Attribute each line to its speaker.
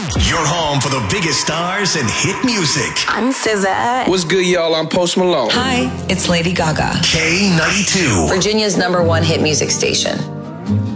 Speaker 1: Your home for the biggest stars and hit music.
Speaker 2: I'm SZA.
Speaker 3: What's good, y'all? I'm Post Malone.
Speaker 4: Hi, it's Lady Gaga.
Speaker 1: K92.
Speaker 5: Virginia's #1 hit music station.